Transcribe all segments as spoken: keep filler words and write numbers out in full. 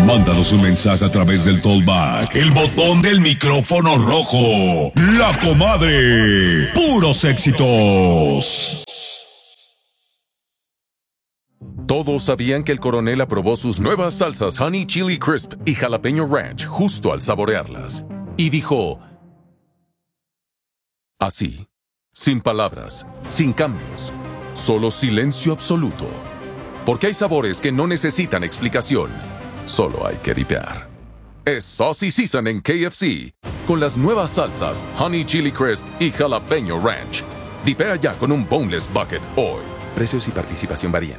Mándanos un mensaje a través del Talkback, el botón del micrófono rojo. La Comadre. Puros éxitos. Todos sabían que el coronel aprobó sus nuevas salsas Honey Chili Crisp y Jalapeño Ranch justo al saborearlas. Y dijo... así, sin palabras, sin cambios, solo silencio absoluto. Porque hay sabores que no necesitan explicación, solo hay que dipear. Es Saucy Season en K F C, con las nuevas salsas Honey Chili Crisp y Jalapeño Ranch. Dipea ya con un Boneless Bucket hoy. Precios y participación varían.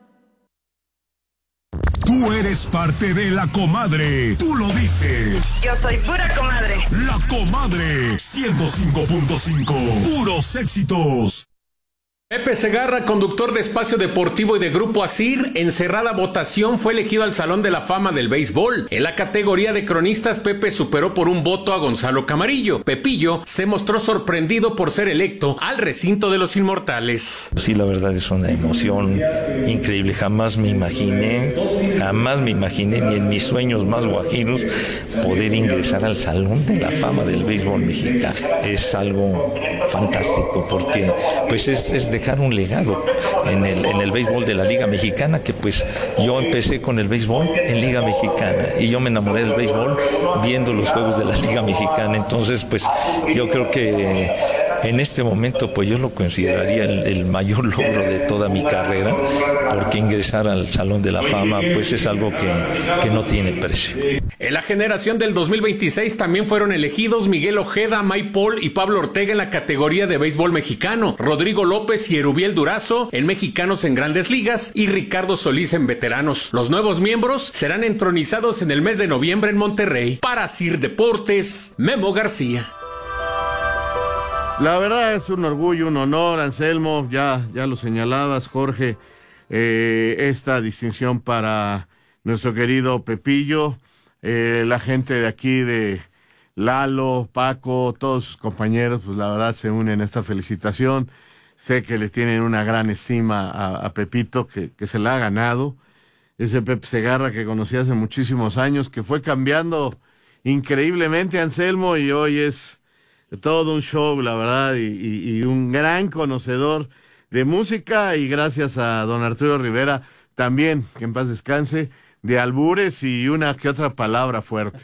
Tú eres parte de La Comadre. Tú lo dices. Yo soy pura comadre. La Comadre. ciento cinco punto cinco. Puros éxitos. Pepe Segarra, conductor de Espacio Deportivo y de Grupo Asir, en cerrada votación fue elegido al Salón de la Fama del Béisbol. En la categoría de cronistas, Pepe superó por un voto a Gonzalo Camarillo. Pepillo se mostró sorprendido por ser electo al recinto de los inmortales. Sí, la verdad es una emoción increíble. Jamás me imaginé, jamás me imaginé ni en mis sueños más guajiros poder ingresar al Salón de la Fama del Béisbol mexicano. Es algo fantástico porque pues es, es de dejar un legado en el, en el béisbol de la Liga Mexicana, que pues yo empecé con el béisbol en Liga Mexicana y yo me enamoré del béisbol viendo los juegos de la Liga Mexicana. Entonces pues yo creo que en este momento pues yo lo consideraría el, el mayor logro de toda mi carrera, porque ingresar al Salón de la Fama pues es algo que, que no tiene precio. En la generación del dos mil veintiséis también fueron elegidos Miguel Ojeda, Mike Paul y Pablo Ortega en la categoría de béisbol mexicano, Rodrigo López y Erubiel Durazo en mexicanos en grandes ligas y Ricardo Solís en veteranos. Los nuevos miembros serán entronizados en el mes de noviembre en Monterrey. Para Sir Deportes, Memo García. La verdad es un orgullo, un honor, Anselmo, ya, ya lo señalabas, Jorge, eh, esta distinción para nuestro querido Pepillo, eh, la gente de aquí de Lalo, Paco, todos sus compañeros, pues la verdad se unen a esta felicitación. Sé que le tienen una gran estima a, a Pepito, que, que se la ha ganado. Ese Pepe Segarra que conocí hace muchísimos años, que fue cambiando increíblemente, Anselmo, y hoy es todo un show, la verdad, y, y, y un gran conocedor de música, y gracias a don Arturo Rivera, también, que en paz descanse, de albures y una que otra palabra fuerte.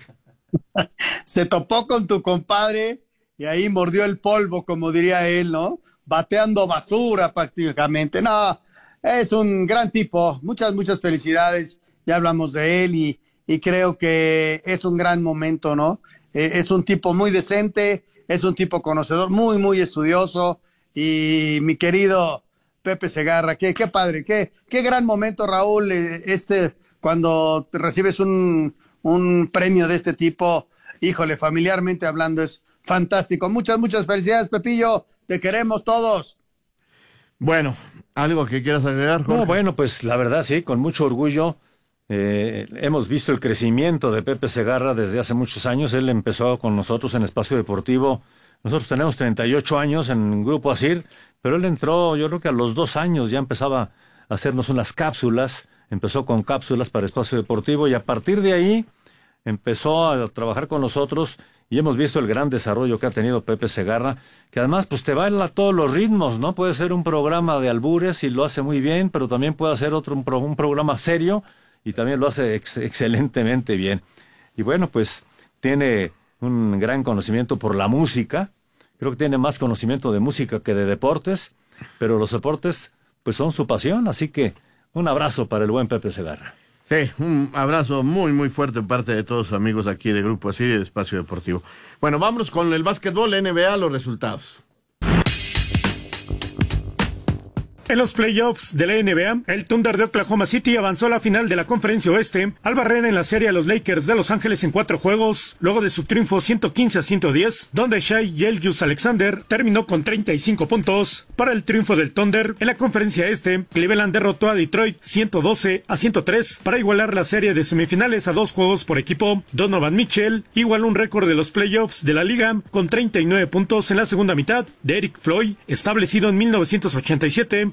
Se topó con tu compadre y ahí mordió el polvo, como diría él, ¿no? Bateando basura prácticamente. No, es un gran tipo. Muchas, muchas felicidades. Ya hablamos de él y, y creo que es un gran momento, ¿no? Eh, es un tipo muy decente, es un tipo conocedor, muy, muy estudioso. Y mi querido Pepe Segarra, qué, qué padre, qué, qué gran momento, Raúl, este, cuando recibes un, un premio de este tipo, híjole, familiarmente hablando, es fantástico. Muchas, muchas felicidades, Pepillo, te queremos todos. Bueno, ¿algo que quieras agregar, Jorge? No, bueno, pues la verdad sí, con mucho orgullo. Eh, hemos visto el crecimiento de Pepe Segarra desde hace muchos años. Él empezó con nosotros en Espacio Deportivo. Nosotros tenemos treinta y ocho años en Grupo Asir, pero él entró, yo creo que a los dos años ya empezaba a hacernos unas cápsulas. Empezó con cápsulas para Espacio Deportivo y a partir de ahí empezó a trabajar con nosotros y hemos visto el gran desarrollo que ha tenido Pepe Segarra, que además pues te baila todos los ritmos, ¿no? Puede ser un programa de albures y lo hace muy bien, pero también puede hacer otro un, pro, un programa serio y también lo hace ex, excelentemente bien. Y bueno, pues tiene un gran conocimiento por la música. Creo que tiene más conocimiento de música que de deportes, pero los deportes pues son su pasión, así que un abrazo para el buen Pepe Segarra. Sí, un abrazo muy, muy fuerte de parte de todos sus amigos aquí de Grupo Asir y de Espacio Deportivo. Bueno, vámonos con el básquetbol, N B A, los resultados. En los playoffs de la N B A, el Thunder de Oklahoma City avanzó a la final de la Conferencia Oeste al barrer en la serie a los Lakers de Los Ángeles en cuatro juegos, luego de su triunfo ciento quince a ciento diez, donde Shai Gilgeous-Alexander terminó con treinta y cinco puntos. Para el triunfo del Thunder, en la Conferencia Este, Cleveland derrotó a Detroit ciento doce a ciento tres para igualar la serie de semifinales a dos juegos por equipo. Donovan Mitchell igualó un récord de los playoffs de la liga con treinta y nueve puntos en la segunda mitad de Eric Floyd, establecido en mil novecientos ochenta y siete,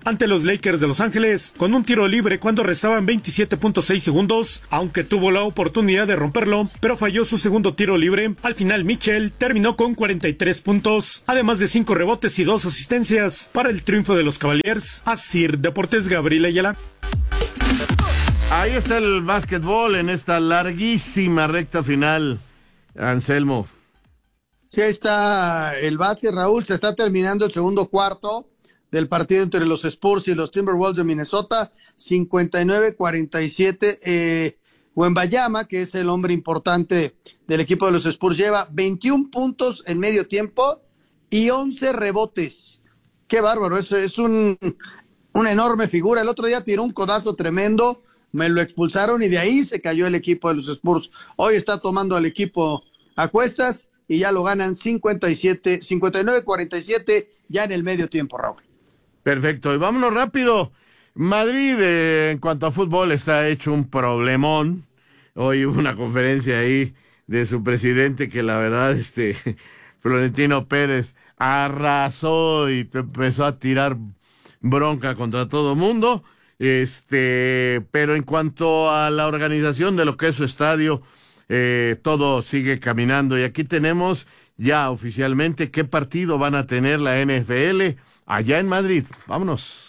ante los Lakers de Los Ángeles con un tiro libre cuando restaban veintisiete punto seis segundos, aunque tuvo la oportunidad de romperlo, pero falló su segundo tiro libre. Al final Mitchell terminó con cuarenta y tres puntos, además de cinco rebotes y dos asistencias para el triunfo de los Cavaliers. Asir Deportes, Gabriel Ayala. Ahí está el básquetbol en esta larguísima recta final, Anselmo. Sí, ahí está el básquet, Raúl. Se está terminando el segundo cuarto del partido entre los Spurs y los Timberwolves de Minnesota, cincuenta y nueve cuarenta y siete. Eh, Wembanyama, que es el hombre importante del equipo de los Spurs, lleva veintiún puntos en medio tiempo y once rebotes. Qué bárbaro, eso es un, una enorme figura. El otro día tiró un codazo tremendo, me lo expulsaron y de ahí se cayó el equipo de los Spurs. Hoy está tomando al equipo a cuestas y ya lo ganan cincuenta y siete, cincuenta y nueve cuarenta y siete ya en el medio tiempo, Raúl. Perfecto, y vámonos rápido. Madrid, eh, en cuanto a fútbol, está hecho un problemón. Hoy hubo una conferencia ahí de su presidente que la verdad, este, Florentino Pérez, arrasó y empezó a tirar bronca contra todo mundo. Este, pero en cuanto a la organización de lo que es su estadio, eh, todo sigue caminando. Y aquí tenemos ya oficialmente qué partido van a tener la N F L allá en Madrid. Vámonos.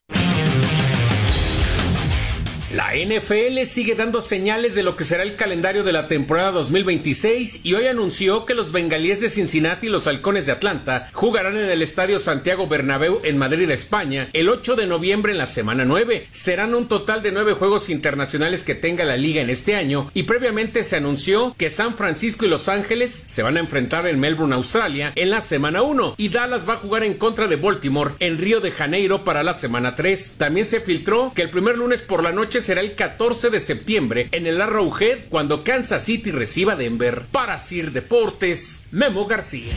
La N F L sigue dando señales de lo que será el calendario de la temporada dos mil veintiséis y hoy anunció que los bengalíes de Cincinnati y los halcones de Atlanta jugarán en el Estadio Santiago Bernabéu en Madrid, España, el ocho de noviembre en la semana nueve. Serán un total de nueve juegos internacionales que tenga la liga en este año y previamente se anunció que San Francisco y Los Ángeles se van a enfrentar en Melbourne, Australia, en la semana uno y Dallas va a jugar en contra de Baltimore en Río de Janeiro para la semana tres. También se filtró que el primer lunes por la noche será el catorce de septiembre en el Arrowhead cuando Kansas City reciba a Denver. Para Sir Deportes, Memo García.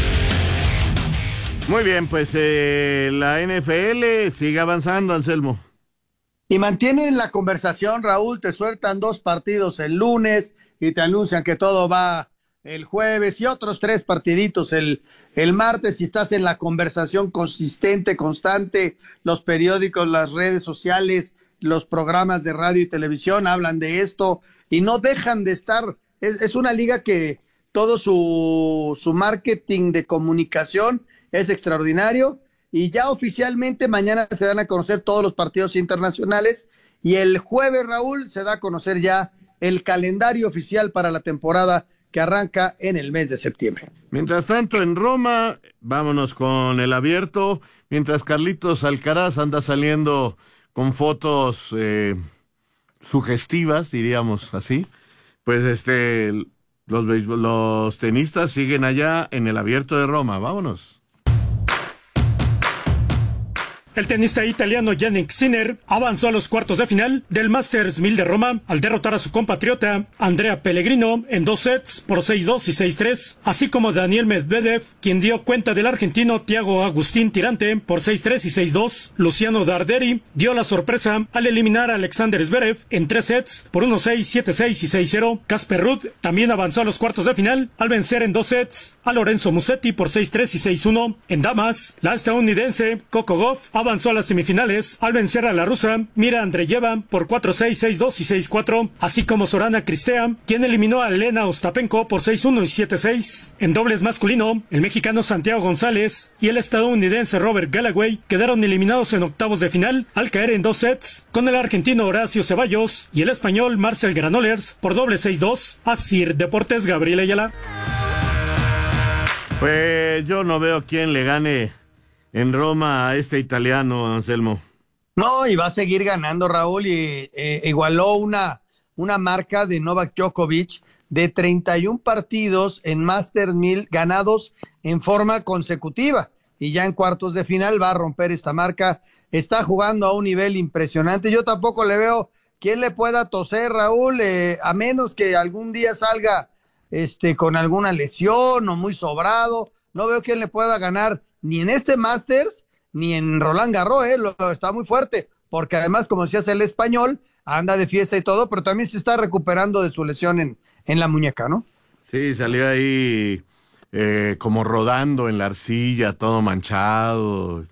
Muy bien, pues eh, la N F L sigue avanzando, Anselmo. Y mantienen la conversación, Raúl, te sueltan dos partidos el lunes y te anuncian que todo va el jueves y otros tres partiditos el, el martes y estás en la conversación consistente, constante, los periódicos, las redes sociales, los programas de radio y televisión hablan de esto y no dejan de estar. Es, es una liga que todo su, su marketing de comunicación es extraordinario y ya oficialmente mañana se dan a conocer todos los partidos internacionales y el jueves, Raúl, se da a conocer ya el calendario oficial para la temporada que arranca en el mes de septiembre. Mientras tanto, en Roma, vámonos con el abierto, mientras Carlitos Alcaraz anda saliendo con fotos eh, sugestivas, diríamos así, pues este los, los tenistas siguen allá en el abierto de Roma. Vámonos. El tenista italiano Jannik Sinner avanzó a los cuartos de final del Masters mil de Roma al derrotar a su compatriota Andrea Pellegrino en dos sets por seis dos y seis tres, así como Daniel Medvedev, quien dio cuenta del argentino Thiago Agustín Tirante por seis tres y seis dos. Luciano Darderi dio la sorpresa al eliminar a Alexander Zverev en tres sets por uno seis, siete seis y seis cero. Casper Ruud también avanzó a los cuartos de final al vencer en dos sets a Lorenzo Musetti por seis tres y seis uno. En damas, la estadounidense Coco Gauff avanzó a las semifinales al vencer a la rusa Mira Andreeva por cuatro seis, seis dos y seis cuatro, así como Sorana Cristea, quien eliminó a Elena Ostapenko por seis uno y siete seis. En dobles masculino, el mexicano Santiago González y el estadounidense Robert Galloway quedaron eliminados en octavos de final al caer en dos sets con el argentino Horacio Ceballos y el español Marcel Granollers por doble seis dos. Asir Deportes, Gabriel Ayala. Pues yo no veo quién le gane en Roma a este italiano, Anselmo. No, y va a seguir ganando, Raúl, y eh, igualó una, una marca de Novak Djokovic de treinta y un partidos en Masters mil ganados en forma consecutiva, y ya en cuartos de final va a romper esta marca. Está jugando a un nivel impresionante. Yo tampoco le veo quién le pueda toser, Raúl, eh, a menos que algún día salga este, con alguna lesión o muy sobrado. No veo quién le pueda ganar ni en este Masters, ni en Roland Garros, eh, lo, está muy fuerte, porque además, como decías, el español anda de fiesta y todo, pero también se está recuperando de su lesión en, en la muñeca, ¿no? Sí, salió ahí eh, como rodando en la arcilla, todo manchado.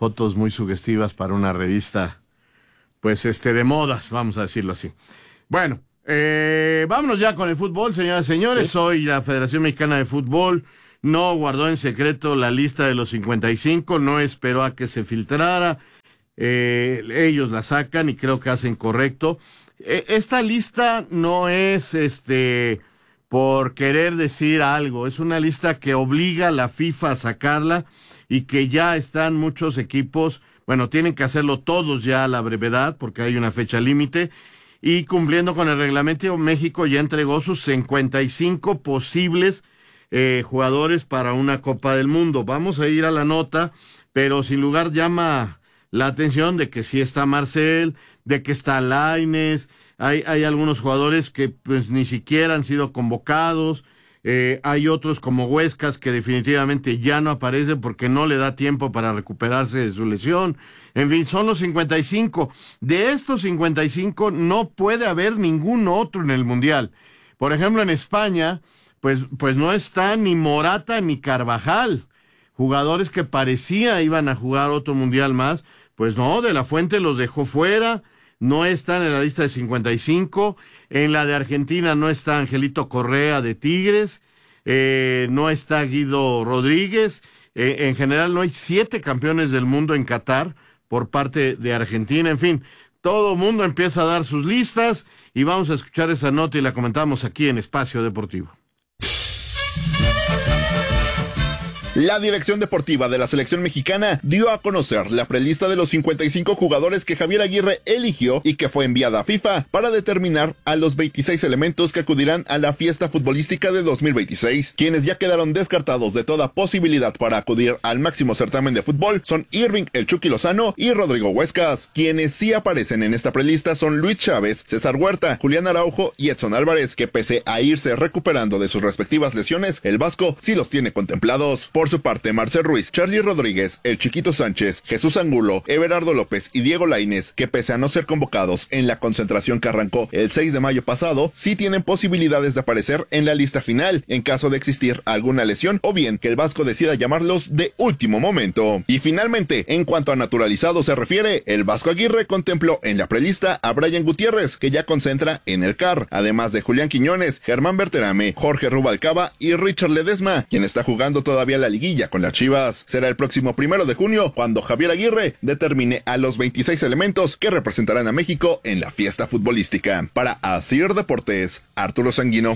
fotos muy sugestivas para una revista, pues este de modas, vamos a decirlo así. Bueno, eh, vámonos ya con el fútbol, señoras y señores. Sí. Hoy la Federación Mexicana de Fútbol no guardó en secreto la lista de los cincuenta y cinco, no esperó a que se filtrara, eh, ellos la sacan y creo que hacen correcto. Eh, esta lista no es este por querer decir algo, es una lista que obliga a la FIFA a sacarla y que ya están muchos equipos, bueno, tienen que hacerlo todos ya a la brevedad porque hay una fecha límite, y cumpliendo con el reglamento, México ya entregó sus cincuenta y cinco posibles eh, jugadores para una Copa del Mundo. Vamos a ir a la nota, pero sin lugar llama la atención de que sí está Marcel, de que está Lainez, hay, hay algunos jugadores que pues ni siquiera han sido convocados, eh, hay otros como Huescas que definitivamente ya no aparecen porque no le da tiempo para recuperarse de su lesión. En fin, son los cincuenta y cinco. De estos cincuenta y cinco no puede haber ningún otro en el Mundial. Por ejemplo, en España, pues, pues no está ni Morata ni Carvajal, jugadores que parecía iban a jugar otro Mundial más. Pues no, De La Fuente los dejó fuera, no están en la lista de cincuenta y cinco. En la de Argentina no está Angelito Correa de Tigres, eh, no está Guido Rodríguez. Eh, en general no hay siete campeones del mundo en Qatar por parte de Argentina. En fin, todo el mundo empieza a dar sus listas y vamos a escuchar esa nota y la comentamos aquí en Espacio Deportivo. La dirección deportiva de la selección mexicana dio a conocer la prelista de los cincuenta y cinco jugadores que Javier Aguirre eligió y que fue enviada a FIFA para determinar a los veintiséis elementos que acudirán a la fiesta futbolística de dos mil veintiséis. Quienes ya quedaron descartados de toda posibilidad para acudir al máximo certamen de fútbol son Irving El Chucky Lozano y Rodrigo Huescas. Quienes sí aparecen en esta prelista son Luis Chávez, César Huerta, Julián Araujo y Edson Álvarez, que pese a irse recuperando de sus respectivas lesiones, el Vasco sí los tiene contemplados. Por su parte, Marcel Ruiz, Charlie Rodríguez, El Chiquito Sánchez, Jesús Angulo, Everardo López y Diego Lainez, que pese a no ser convocados en la concentración que arrancó el seis de mayo pasado, sí tienen posibilidades de aparecer en la lista final en caso de existir alguna lesión o bien que el Vasco decida llamarlos de último momento. Y finalmente, en cuanto a naturalizados se refiere, el Vasco Aguirre contempló en la prelista a Brian Gutiérrez, que ya concentra en el C A R, además de Julián Quiñones, Germán Berterame, Jorge Rubalcaba y Richard Ledesma, quien está jugando todavía la liguilla con las Chivas. Será el próximo primero de junio cuando Javier Aguirre determine a los veintiséis elementos que representarán a México en la fiesta futbolística. Para Asir Deportes, Arturo Sanguino.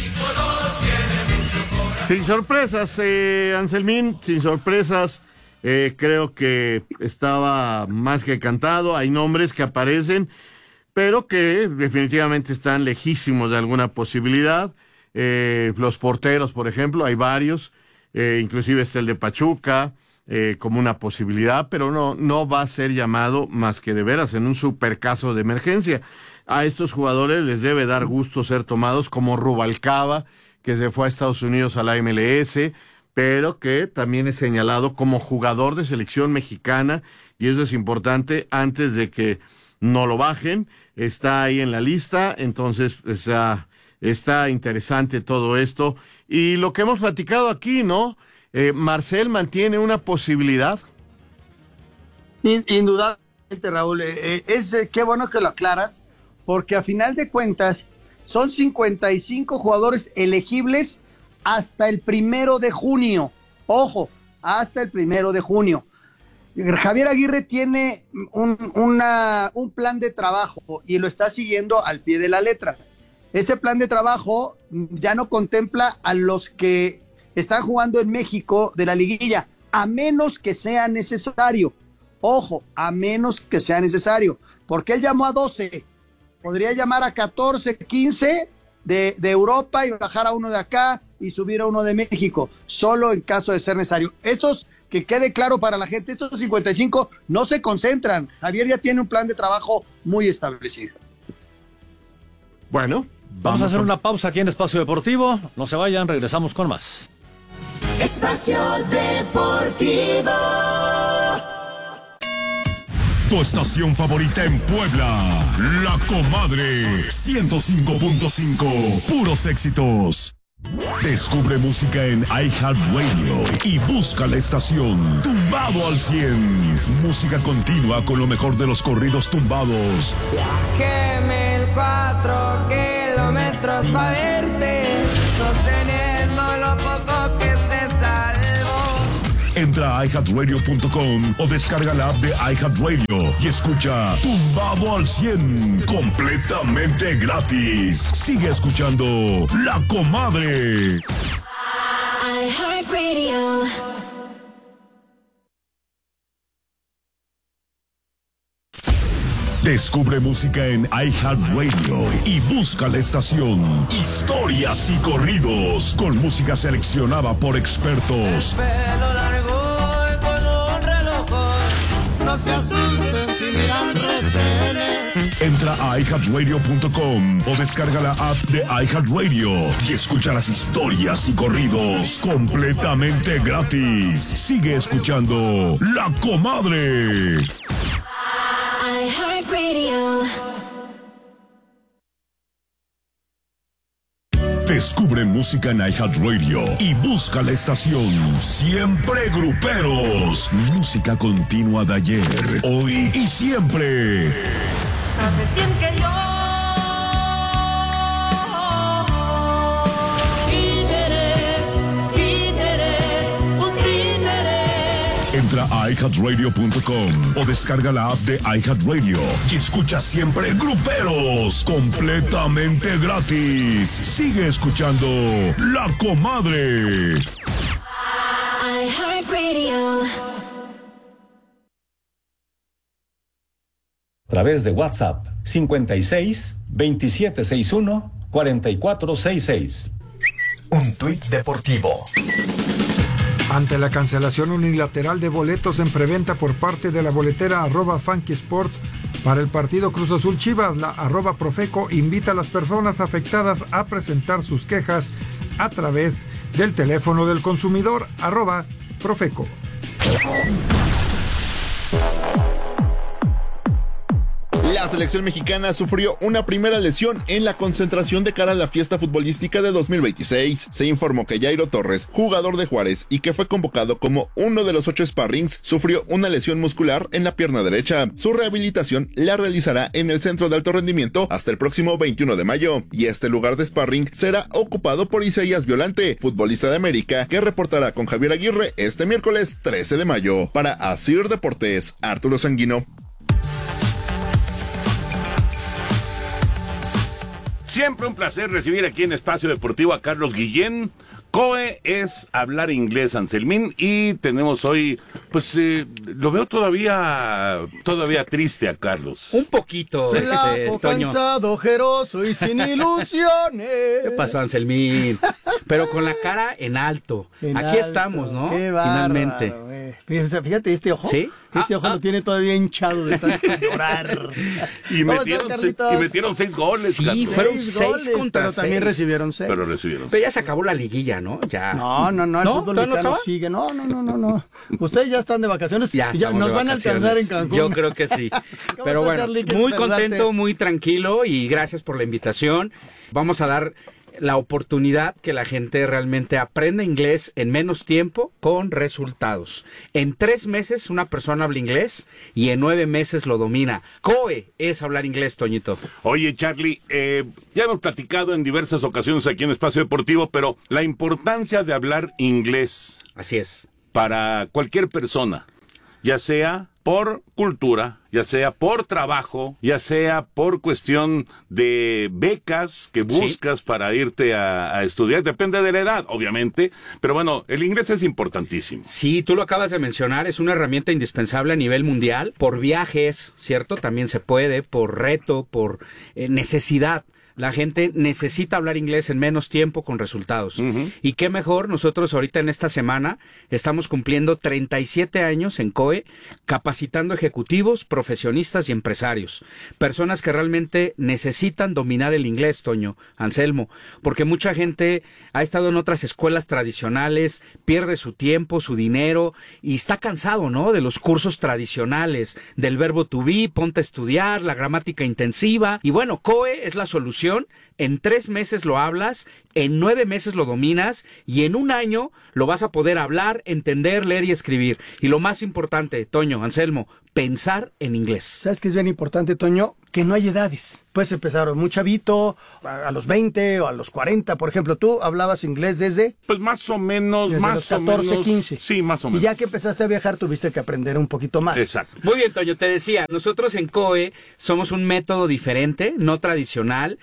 Sin sorpresas, eh, Anselmín, sin sorpresas. Eh, creo que estaba más que cantado. Hay nombres que aparecen, pero que definitivamente están lejísimos de alguna posibilidad. Eh, los porteros, por ejemplo, hay varios. Eh, inclusive está el de Pachuca eh, como una posibilidad, pero no, no va a ser llamado más que de veras en un super caso de emergencia. A estos jugadores les debe dar gusto ser tomados, como Rubalcaba, que se fue a Estados Unidos a la M L S, pero que también es señalado como jugador de selección mexicana, y eso es importante antes de que no lo bajen. Está ahí en la lista, entonces está, está interesante todo esto. Y lo que hemos platicado aquí, ¿no? Eh, Marcel mantiene una posibilidad. Indudablemente, Raúl. Eh, es eh, qué bueno que lo aclaras, porque a final de cuentas son cincuenta y cinco jugadores elegibles hasta el primero de junio. Ojo, hasta el primero de junio. Javier Aguirre tiene un, una, un plan de trabajo y lo está siguiendo al pie de la letra. Ese plan de trabajo ya no contempla a los que están jugando en México de la liguilla, a menos que sea necesario. Ojo, a menos que sea necesario, porque él llamó a doce, podría llamar a catorce, quince de, de Europa y bajar a uno de acá y subir a uno de México, solo en caso de ser necesario. Estos, que quede claro para la gente, estos cincuenta y cinco no se concentran. Javier ya tiene un plan de trabajo muy establecido. Bueno, vamos, vamos a hacer con... una pausa aquí en Espacio Deportivo. No se vayan, regresamos con más. Espacio Deportivo. Tu estación favorita en Puebla, La Comadre, ciento cinco punto cinco, puros éxitos. Descubre música en iHeartRadio y busca la estación Tumbado al cien. Música continua con lo mejor de los corridos tumbados. Viajé mil cuatro kilómetros para verte, sosteniendo lo poco que se salvó. Entra a i heart radio punto com o descarga la app de iHeartRadio y escucha Tumbado al cien completamente gratis. Sigue escuchando La Comadre. iHeartRadio. Descubre música en iHeartRadio y busca la estación Historias y Corridos con música seleccionada por expertos. Pelo largo y con un reloj. No se asusten si miran retenes. Entra a i heart radio punto com o descarga la app de iHeartRadio y escucha las historias y corridos completamente gratis. Sigue escuchando La Comadre. iHeartRadio. Descubre música en iHeartRadio y busca la estación Siempre Gruperos. Música continua de ayer, hoy y siempre. Sabes bien que yo títere, títere, un títere. Entra a i heart radio punto com o descarga la app de iHeartRadio y escucha Siempre Gruperos completamente gratis. Sigue escuchando La Comadre. iHeartRadio. A través de WhatsApp cincuenta y seis, veintisiete sesenta y uno, cuarenta y cuatro sesenta y seis. Un tuit deportivo. Ante la cancelación unilateral de boletos en preventa por parte de la boletera arroba Funky Sports para el partido Cruz Azul Chivas, la arroba Profeco invita a las personas afectadas a presentar sus quejas a través del teléfono del consumidor arroba Profeco. La selección mexicana sufrió una primera lesión en la concentración de cara a la fiesta futbolística de dos mil veintiséis. Se informó que Jairo Torres, jugador de Juárez y que fue convocado como uno de los ocho sparrings, sufrió una lesión muscular en la pierna derecha. Su rehabilitación la realizará en el Centro de Alto Rendimiento hasta el próximo veintiuno de mayo, y este lugar de sparring será ocupado por Isaías Violante, futbolista de América, que reportará con Javier Aguirre este miércoles trece de mayo. Para Asir Deportes, Arturo Sanguino. Siempre un placer recibir aquí en Espacio Deportivo a Carlos Guillén. C O E es hablar inglés, Anselmín, y tenemos hoy, pues, eh, lo veo todavía, todavía triste a Carlos. Un poquito, este, Toño. Cansado, ojeroso y sin ilusiones. ¿Qué pasó, Anselmín? Pero con la cara en alto. En Aquí alto. Estamos, ¿no? Qué bárbaro, finalmente. Güey. Fíjate, fíjate, este ojo. ¿Sí? Este Ah, ojo ah. lo tiene todavía hinchado de tanto llorar. Y ¿Cómo metieron, estás, seis, y Carlitos? metieron seis goles, Sí, Carlos. fueron Seis seis goles, contra pero también seis. recibieron seis. Pero recibieron Pero ya se acabó la liguilla, ¿no? Ya. No, no, no, el ¿No? fútbol ¿Todavía no mexicano acaba? sigue. No, no, no, no, no. Ustedes ya están de vacaciones. Ya, y ya estamos nos de van a vacaciones. alcanzar en Cancún. Yo creo que sí. Pero estás, bueno, Charlie? Qué muy saludarte. contento, muy tranquilo y gracias por la invitación. Vamos a dar la oportunidad que la gente realmente aprenda inglés en menos tiempo con resultados. En tres meses una persona habla inglés y en nueve meses lo domina. C O E es hablar inglés, Toñito. Oye, Charlie, eh, ya hemos platicado en diversas ocasiones aquí en Espacio Deportivo, pero la importancia de hablar inglés. Así es. Para cualquier persona, ya sea por cultura, ya sea por trabajo, ya sea por cuestión de becas que buscas sí. para irte a, a estudiar, depende de la edad, obviamente, pero bueno, el inglés es importantísimo. Sí, tú lo acabas de mencionar, es una herramienta indispensable a nivel mundial, por viajes, ¿cierto? También se puede, por reto, por eh, necesidad. La gente necesita hablar inglés en menos tiempo con resultados. Uh-huh. Y qué mejor, nosotros ahorita en esta semana estamos cumpliendo treinta y siete años en C O E, capacitando ejecutivos, profesionistas y empresarios. Personas que realmente necesitan dominar el inglés, Toño, Anselmo, porque mucha gente ha estado en otras escuelas tradicionales, pierde su tiempo, su dinero y está cansado, ¿no? De los cursos tradicionales, del verbo to be, ponte a estudiar, la gramática intensiva. Y bueno, C O E es la solución promoción, en tres meses lo hablas, en nueve meses lo dominas y en un año lo vas a poder hablar, entender, leer y escribir. Y lo más importante, Toño, Anselmo, pensar en inglés. ¿Sabes qué es bien importante, Toño? Que no hay edades. Puedes empezar muy chavito, a, a los veinte o a los cuarenta. Por ejemplo, tú hablabas inglés desde... Pues más o menos, desde más los o catorce, menos. quince. Sí, más o menos. Y ya que empezaste a viajar, tuviste que aprender un poquito más. Exacto. Muy bien, Toño, te decía, nosotros en C O E somos un método diferente, no tradicional,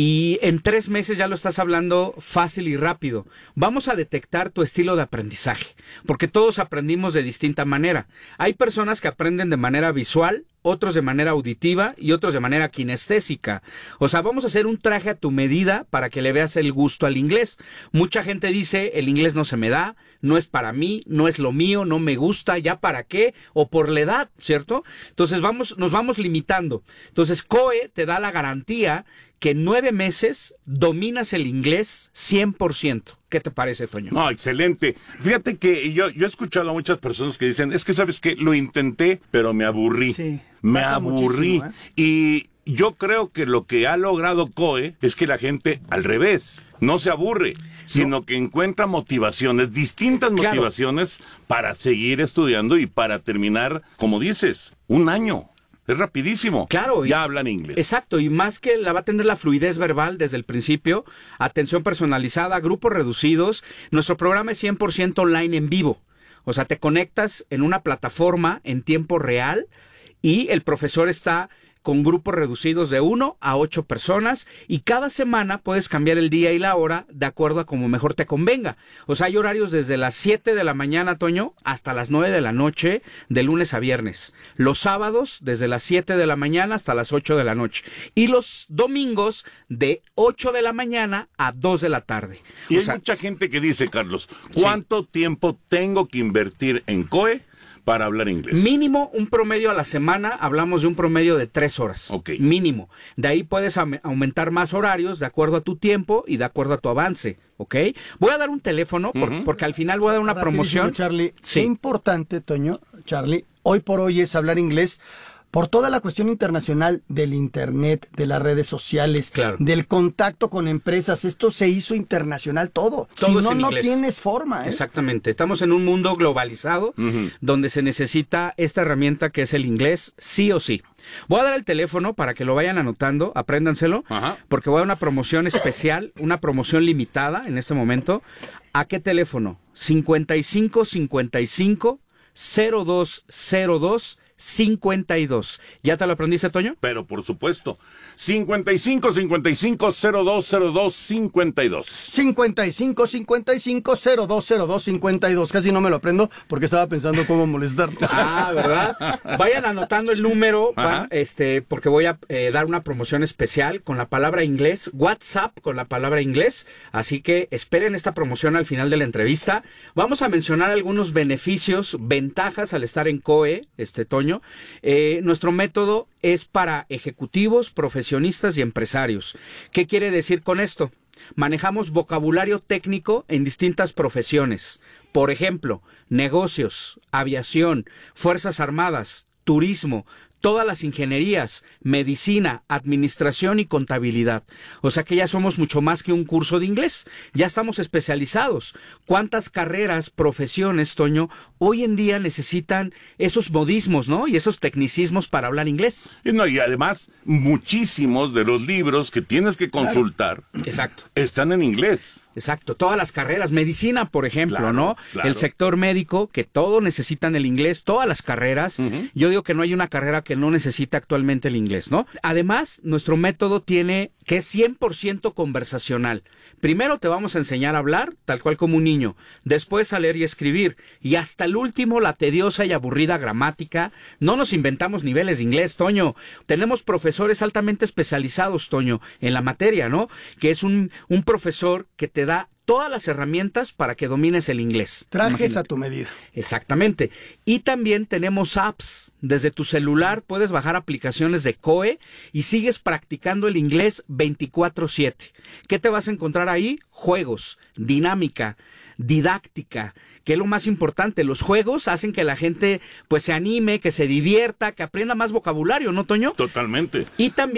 y en tres meses ya lo estás hablando fácil y rápido. Vamos a detectar tu estilo de aprendizaje, porque todos aprendimos de distinta manera. Hay personas que aprenden de manera visual, otros de manera auditiva y otros de manera kinestésica. O sea, vamos a hacer un traje a tu medida para que le veas el gusto al inglés. Mucha gente dice, el inglés no se me da, no es para mí, no es lo mío, no me gusta, ¿ya para qué? O por la edad, ¿cierto? Entonces vamos, nos vamos limitando. Entonces C O E te da la garantía que en nueve meses dominas el inglés cien por ciento. ¿Qué te parece, Toño? No, excelente. Fíjate que yo, yo he escuchado a muchas personas que dicen, es que sabes que lo intenté, pero me aburrí. Sí, me pasa aburrí. muchísimo, ¿eh? Y yo creo que lo que ha logrado C O E es que la gente, al revés, no se aburre, sino que encuentra motivaciones, distintas Claro. motivaciones para seguir estudiando y para terminar, como dices, un año. Es rapidísimo. Claro. Ya hablan inglés. Exacto, y más que la va a tener la fluidez verbal desde el principio, atención personalizada, grupos reducidos. Nuestro programa es cien por ciento online en vivo. O sea, te conectas en una plataforma en tiempo real y el profesor está con grupos reducidos de uno a ocho personas y cada semana puedes cambiar el día y la hora de acuerdo a como mejor te convenga. O sea, hay horarios desde las siete de la mañana, Toño, hasta las nueve de la noche, de lunes a viernes. Los sábados, desde las siete de la mañana hasta las ocho de la noche. Y los domingos, de ocho de la mañana a dos de la tarde. Y o hay sea, mucha gente que dice, Carlos, ¿cuánto sí. tiempo tengo que invertir en C O E para hablar inglés? Mínimo un promedio a la semana, hablamos de un promedio de tres horas. Ok. Mínimo. De ahí puedes am- aumentar más horarios de acuerdo a tu tiempo y de acuerdo a tu avance, ¿ok? Voy a dar un teléfono por- Ujú. porque al final voy a dar una Rapidísimo, promoción. Charlie, Sí. qué importante, Toño, Charlie, hoy por hoy es hablar inglés por toda la cuestión internacional del internet, de las redes sociales, Claro. del contacto con empresas. Esto se hizo internacional todo. Todo si es no, en no inglés. tienes forma, ¿eh? Exactamente. Estamos en un mundo globalizado Ujú. donde se necesita esta herramienta que es el inglés sí o sí. Voy a dar el teléfono para que lo vayan anotando, apréndanselo, Ajá. porque voy a dar una promoción especial, una promoción limitada en este momento. ¿A qué teléfono? cincuenta y cinco cincuenta y cinco cero dos cero dos cincuenta y dos. ¿Ya te lo aprendiste, Toño? Pero por supuesto, cincuenta y cinco cincuenta y cinco cero dos cero dos cincuenta y dos. cincuenta y cinco cincuenta y cinco cero dos cero dos cincuenta y dos. Casi no me lo aprendo porque estaba pensando cómo molestarte. Ah, ¿verdad? Vayan anotando el número, Ajá. va, este, porque voy a eh, dar una promoción especial con la palabra inglés, WhatsApp con la palabra inglés, así que esperen esta promoción al final de la entrevista. Vamos a mencionar algunos beneficios, ventajas al estar en C O E, este Toño. Eh, nuestro método es para ejecutivos, profesionistas y empresarios. ¿Qué quiere decir con esto? Manejamos vocabulario técnico en distintas profesiones. Por ejemplo, negocios, aviación, fuerzas armadas, turismo, todas las ingenierías, medicina, administración y contabilidad. O sea que ya somos mucho más que un curso de inglés. Ya estamos especializados. ¿Cuántas carreras, profesiones, Toño, hoy en día necesitan esos modismos, ¿no? Y esos tecnicismos para hablar inglés. Y, no, y además, muchísimos de los libros que tienes que consultar Exacto. están en inglés. Exacto, todas las carreras, medicina, por ejemplo, Claro, ¿no? claro. El sector médico, que todo necesitan el inglés, todas las carreras. Ujú. Yo digo que no hay una carrera que no necesita actualmente el inglés, ¿no? Además, nuestro método tiene que es cien por ciento conversacional. Primero te vamos a enseñar a hablar, tal cual como un niño, después a leer y escribir, y hasta el último la tediosa y aburrida gramática. No nos inventamos niveles de inglés, Toño. Tenemos profesores altamente especializados, Toño, en la materia, ¿no? Que es un, un profesor que te da todas las herramientas para que domines el inglés. Trajes Imagínate. a tu medida. Exactamente. Y también tenemos apps. Desde tu celular puedes bajar aplicaciones de C O E y sigues practicando el inglés veinticuatro siete. ¿Qué te vas a encontrar ahí? Juegos, dinámica, didáctica, que es lo más importante. Los juegos hacen que la gente pues se anime, que se divierta, que aprenda más vocabulario, ¿no, Toño? Totalmente. Y también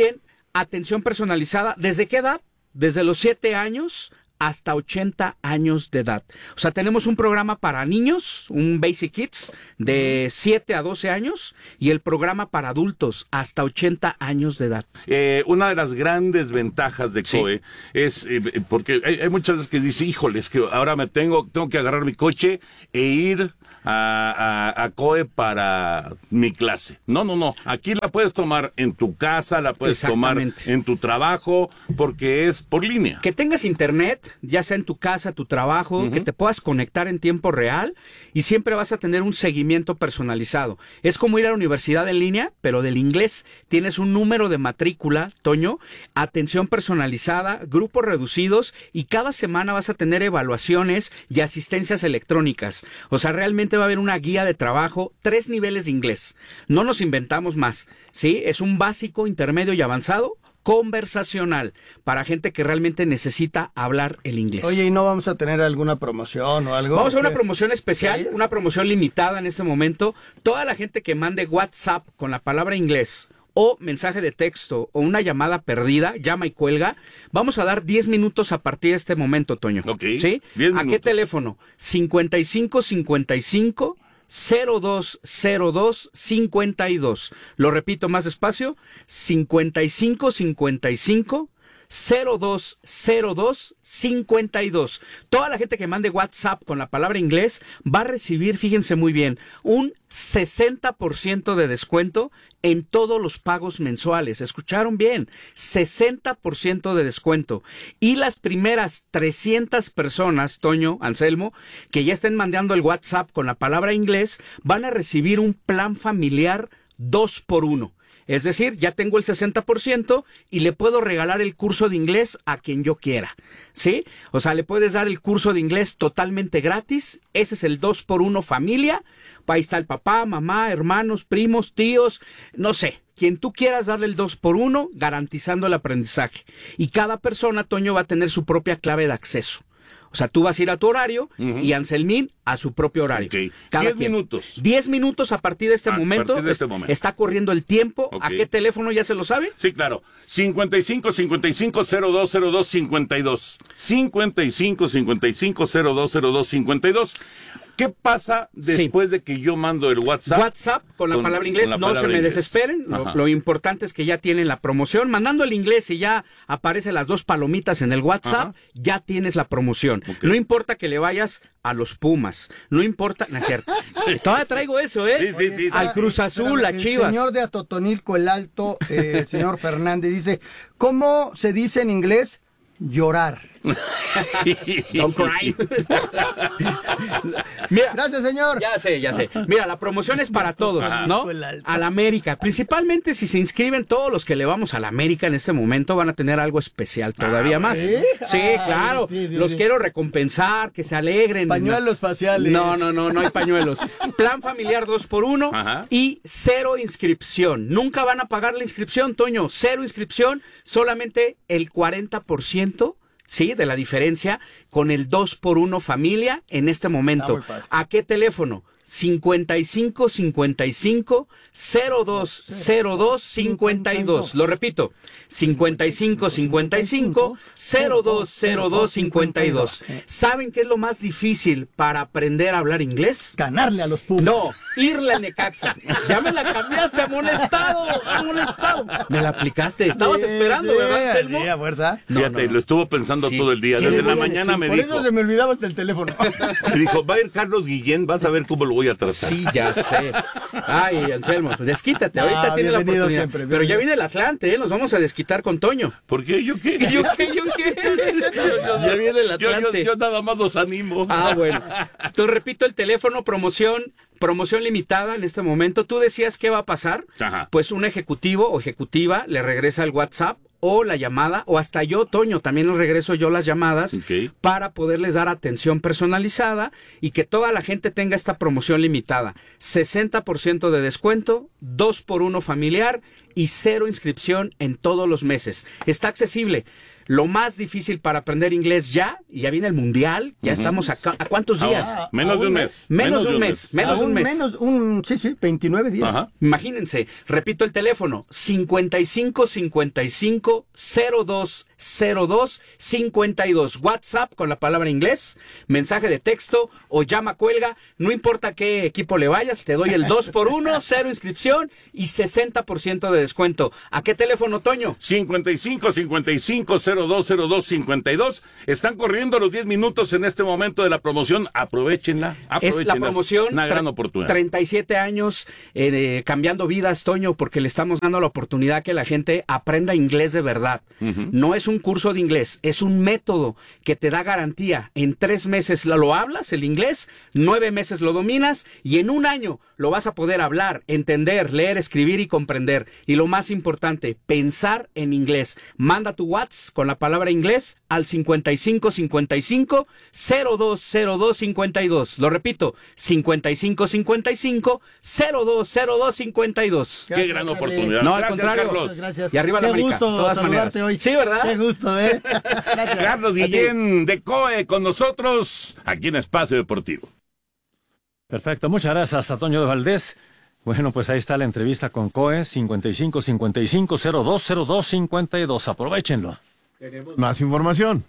atención personalizada. ¿Desde qué edad? Desde los siete años hasta ochenta años de edad. O sea, tenemos un programa para niños, un Basic Kids, de siete a doce años, y el programa para adultos hasta ochenta años de edad. Eh, una de las grandes ventajas de C O E sí. es, eh, porque hay, hay muchas veces que dice, híjole, es que ahora me tengo, tengo que agarrar mi coche e ir a, a, a C O E para mi clase. No, no, no. Aquí la puedes tomar en tu casa, la puedes tomar en tu trabajo, porque es por línea. Que tengas internet, ya sea en tu casa, tu trabajo, uh-huh. que te puedas conectar en tiempo real y siempre vas a tener un seguimiento personalizado. Es como ir a la universidad en línea, pero del inglés. Tienes un número de matrícula, Toño, atención personalizada, grupos reducidos y cada semana vas a tener evaluaciones y asistencias electrónicas. O sea, realmente va a haber una guía de trabajo, tres niveles de inglés. No nos inventamos más, ¿sí? Es un básico, intermedio y avanzado, conversacional, para gente que realmente necesita hablar el inglés. Oye, ¿y no vamos a tener alguna promoción o algo? Vamos a una promoción especial, una promoción limitada en este momento. Toda la gente que mande WhatsApp con la palabra inglés o mensaje de texto o una llamada perdida, llama y cuelga, vamos a dar diez minutos a partir de este momento, Toño. Ok. ¿Sí? ¿A qué teléfono? cincuenta y cinco cincuenta y cinco cero dos cero dos cincuenta y dos. Lo repito más despacio, cincuenta y cinco cincuenta y cinco cero dos cero dos cincuenta y dos. Toda la gente que mande WhatsApp con la palabra inglés va a recibir, fíjense muy bien, un sesenta por ciento de descuento en todos los pagos mensuales. ¿Escucharon bien? sesenta por ciento de descuento. Y las primeras trescientas personas, Toño, Anselmo, que ya estén mandando el WhatsApp con la palabra inglés, van a recibir un plan familiar dos por uno. Es decir, ya tengo el sesenta por ciento y le puedo regalar el curso de inglés a quien yo quiera, ¿sí? O sea, le puedes dar el curso de inglés totalmente gratis. Ese es el dos por uno familia. Ahí está el papá, mamá, hermanos, primos, tíos, no sé. Quien tú quieras darle el dos por uno, garantizando el aprendizaje. Y cada persona, Toño, va a tener su propia clave de acceso. O sea, tú vas a ir a tu horario uh-huh. y Anselmín a su propio horario. Okay. Cada Diez quien. minutos. Diez minutos a partir de este a momento. Partir de este momento. Está corriendo el tiempo. Okay. ¿A qué teléfono ya se lo sabe? Sí, claro. cincuenta y cinco cincuenta y cinco cero dos cero dos cincuenta y dos. cincuenta y cinco cincuenta y cinco cero dos cero dos cincuenta y dos. ¿Qué pasa después sí. de que yo mando el WhatsApp? WhatsApp con la con, palabra inglés, la no palabra se me inglés. desesperen. Lo, lo importante es que ya tienen la promoción. Mandando el inglés y ya aparecen las dos palomitas en el WhatsApp, Ajá. ya tienes la promoción. Okay. No importa que le vayas a los Pumas, no importa, no es cierto. Todavía traigo eso, ¿eh? Sí, sí, sí, Al Cruz Azul, a Chivas. El señor de Atotonilco el Alto, eh, el señor Fernández, dice, ¿cómo se dice en inglés? Llorar. Don't cry. Mira, gracias, señor. Ya sé, ya sé. Mira, la promoción es para todos, ¿no? A la América. Principalmente si se inscriben todos los que le vamos a la América en este momento, van a tener algo especial todavía ah, más. ¿Eh? Sí, claro. Sí, sí, los sí. quiero recompensar, que se alegren. Pañuelos faciales. No, no, no, no hay pañuelos. Plan familiar dos por uno Ajá. y cero inscripción. Nunca van a pagar la inscripción, Toño. Cero inscripción, solamente el cuarenta por ciento. Sí, de la diferencia con el dos por uno familia en este momento. ¿A qué teléfono? cincuenta y cinco cincuenta y cinco cero dos cero dos cincuenta y dos. Lo repito, cincuenta y cinco cincuenta y cinco cero dos cero dos cincuenta y dos. ¿Saben qué es lo más difícil para aprender a hablar inglés? Ganarle a los Pumas. No, irle a Necaxa. Ya me la cambiaste, amonestado, amonestado. Me la aplicaste, estabas bien, esperando, bien, ¿verdad, Selmo? Sí, a fuerza. No, Fíjate, no. lo estuvo pensando sí. todo el día. Desde la mañana me Por dijo. Por eso se me olvidaba hasta el teléfono. Me dijo, va a ir Carlos Guillén, vas a ver cómo lo voy a tratar. Sí, ya sé. Ay, Anselmo, pues desquítate, ahorita ah, tiene la oportunidad. Siempre, Pero ya viene el Atlante, ¿eh? Nos vamos a desquitar con Toño. ¿Por qué? ¿Yo qué? ¿Yo qué? ¿Yo qué? Ya viene el Atlante. Yo, yo, yo nada más los animo. Ah, bueno. Entonces, repito, el teléfono, promoción, promoción limitada en este momento. Tú decías qué va a pasar. Ajá. Pues un ejecutivo o ejecutiva le regresa el WhatsApp o la llamada, o hasta yo, Toño, también les regreso yo las llamadas okay. para poderles dar atención personalizada y que toda la gente tenga esta promoción limitada. sesenta por ciento de descuento, dos por uno familiar y cero inscripción en todos los meses. Está accesible. Lo más difícil para aprender inglés ya, y ya viene el mundial, ya uh-huh. estamos a, ¿a cuántos días? Ah, menos de un mes. Menos de un mes, menos de un mes. Menos un, sí, sí, veintinueve días. Ajá. Imagínense, repito el teléfono, cincuenta y cinco cincuenta y cinco cero dos cero dos cincuenta y dos. WhatsApp con la palabra inglés, mensaje de texto o llama, cuelga, no importa qué equipo le vayas, te doy el dos por uno, cero inscripción y sesenta por ciento de descuento. ¿A qué teléfono, Toño? cincuenta y cinco cincuenta y cinco cero dos cero dos cincuenta y dos. Están corriendo los diez minutos en este momento de la promoción. Aprovechenla. Aprovechenla. Es la promoción. Una gran oportunidad. treinta y siete años eh, de, cambiando vidas, Toño, porque le estamos dando la oportunidad que la gente aprenda inglés de verdad. Uh-huh. No es un curso de inglés, es un método que te da garantía. En tres meses lo hablas, el inglés, nueve meses lo dominas y en un año lo vas a poder hablar, entender, leer, escribir y comprender. Y lo más importante, pensar en inglés. Manda tu WhatsApp con la palabra inglés al cincuenta y cinco cincuenta y cinco cero dos cero dos cincuenta y dos. Lo repito, cincuenta y cinco cincuenta y cinco cero dos cero dos cincuenta y dos. Qué gran oportunidad. No, al gracias, contrario. Carlos. Gracias. Y arriba Qué la América. gusto Todas saludarte maneras. hoy. Sí, ¿verdad? Qué gusto, ¿eh? Gracias. Carlos Guillén de C O E con nosotros aquí en Espacio Deportivo. Perfecto, muchas gracias a Toño de Valdés. Bueno, pues ahí está la entrevista con C O E, cincuenta y cinco cincuenta y cinco cero dos cero dos cincuenta y dos. Aprovechenlo. Tenemos más información.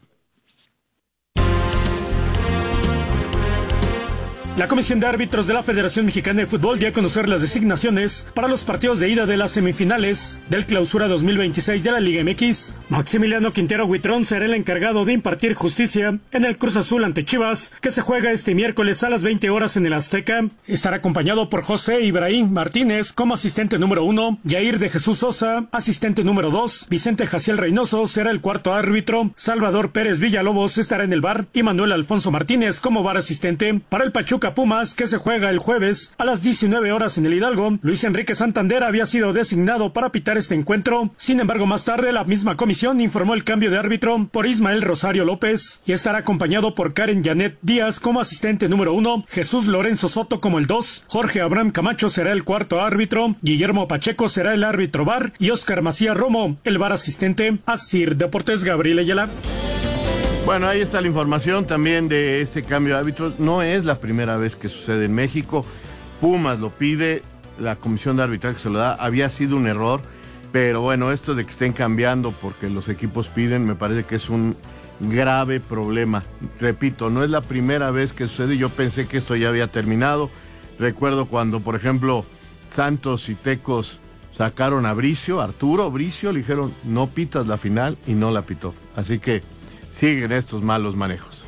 La Comisión de Árbitros de la Federación Mexicana de Fútbol dio a conocer las designaciones para los partidos de ida de las semifinales del Clausura dos mil veintiséis de la Liga M X. Maximiliano Quintero Huitrón será el encargado de impartir justicia en el Cruz Azul ante Chivas, que se juega este miércoles a las veinte horas en el Azteca. Estará acompañado por José Ibrahim Martínez como asistente número uno, Yair de Jesús Sosa, asistente número dos, Vicente Jaciel Reynoso será el cuarto árbitro, Salvador Pérez Villalobos estará en el V A R y Manuel Alfonso Martínez como V A R asistente. Para el Pachuca Pumas, que se juega el jueves a las diecinueve horas en el Hidalgo, Luis Enrique Santander había sido designado para pitar este encuentro. Sin embargo, más tarde la misma comisión informó el cambio de árbitro por Ismael Rosario López y estará acompañado por Karen Janet Díaz como asistente número uno, Jesús Lorenzo Soto como el dos, Jorge Abraham Camacho será el cuarto árbitro, Guillermo Pacheco será el árbitro V A R y Oscar Macías Romo el V A R asistente. Asir Deportes, Gabriel Ayala. Bueno, ahí está la información también de este cambio de árbitros. No es la primera vez que sucede en México. Pumas lo pide, la comisión de arbitraje se lo da. Había sido un error, pero bueno, esto de que estén cambiando porque los equipos piden, me parece que es un grave problema. Repito, no es la primera vez que sucede. Yo pensé que esto ya había terminado. Recuerdo cuando, por ejemplo, Santos y Tecos sacaron a Bricio, Arturo Bricio, le dijeron, no pitas la final, y no la pitó. Así que siguen estos malos manejos.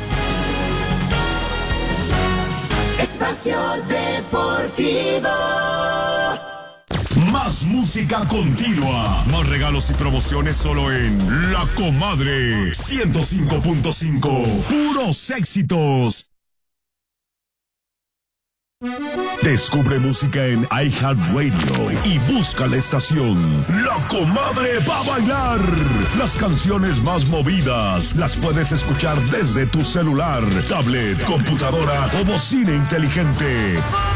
Espacio Deportivo. Más música continua. Más regalos y promociones solo en La Comadre. ciento cinco punto cinco. Puros éxitos. Descubre música en iHeartRadio y busca la estación La Comadre va a bailar. Las canciones más movidas las puedes escuchar desde tu celular, tablet, computadora o bocina inteligente.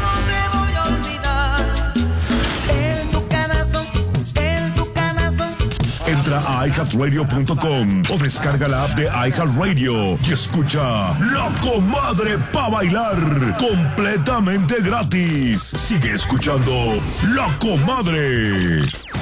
Entra a i heart radio punto com o descarga la app de iHeartRadio y escucha La Comadre pa' bailar completamente gratis. Sigue escuchando La Comadre.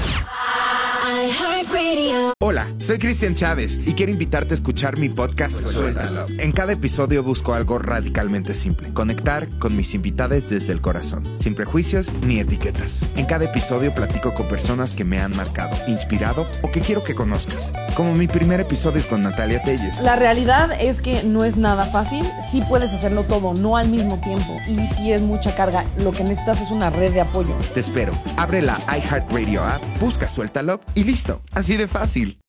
Hola, soy Cristian Chávez y quiero invitarte a escuchar mi podcast Suéltalo. En cada episodio busco algo radicalmente simple: conectar con mis invitados desde el corazón, sin prejuicios ni etiquetas. En cada episodio platico con personas que me han marcado, inspirado o que quiero que conozcas, como mi primer episodio con Natalia Telles. La realidad es que no es nada fácil. Sí puedes hacerlo todo, no al mismo tiempo, y sí es mucha carga. Lo que necesitas es una red de apoyo. Te espero. Abre la iHeartRadio app, busca Suéltalo y listo. Así de fácil.